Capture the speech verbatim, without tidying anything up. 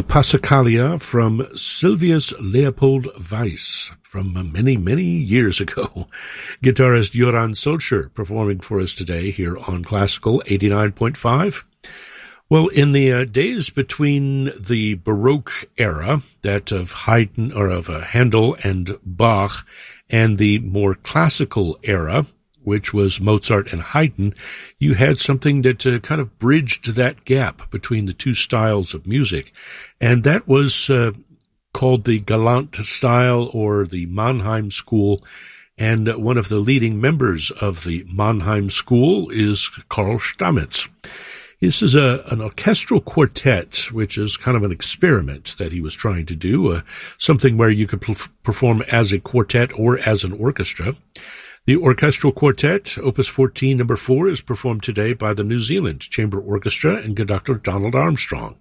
Passacaglia from Sylvius Leopold Weiss from many, many years ago. Guitarist Joran Solskjaer performing for us today here on Classical eighty-nine point five. Well, in the uh, days between the Baroque era, that of Haydn or of uh, Handel and Bach, and the more classical era, which was Mozart and Haydn, you had something that uh, kind of bridged that gap between the two styles of music. And that was uh, called the Galant style or the Mannheim school. And uh, one of the leading members of the Mannheim school is Karl Stamitz. This is a, an orchestral quartet, which is kind of an experiment that he was trying to do, uh, something where you could p- perform as a quartet or as an orchestra. The orchestral quartet, Opus fourteen, number four, is performed today by the New Zealand Chamber Orchestra and conductor Donald Armstrong.